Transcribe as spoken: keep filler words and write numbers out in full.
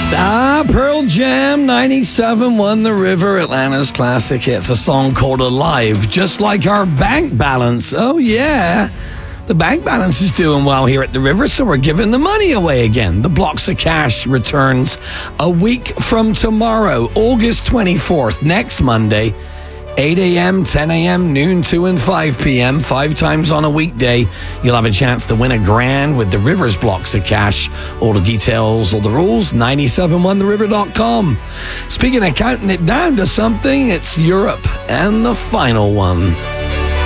Ah, Pearl Jam, ninety-seven won the River, Atlanta's classic hits. A song called Alive, just like our bank balance. Oh, yeah. The bank balance is doing well here at the River, so we're giving the money away again. The Blocks of Cash returns a week from tomorrow, August twenty-fourth, next Monday. eight a.m., ten a.m., noon, two and five p.m., five times on a weekday. You'll have a chance to win a grand with the River's Blocks of Cash. All the details, all the rules, nine seven one the river dot com. Speaking of counting it down to something, it's Europe and the final one.